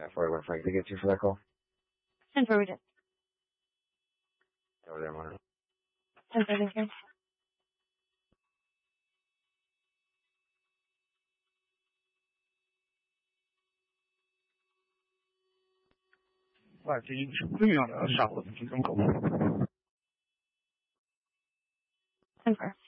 41 Frank, to get you for that call? 10 forwarded. Over there, monitor. 10 forwarded here. 外接应是微妙的下午的中口。 10 4.